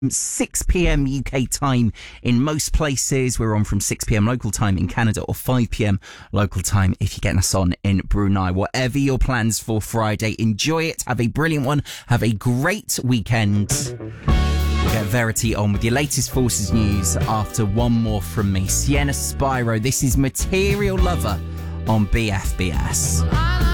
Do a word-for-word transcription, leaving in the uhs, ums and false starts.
six p.m. U K time in most places. We're on from six p.m. local time in Canada or five p.m. local time if you're getting us on in Brunei. Whatever your plans for Friday, enjoy it. Have a brilliant one. Have a great weekend. We'll get Verity on with your latest Forces news after one more from me. Sienna Spyro, this is Material Lover on B F B S.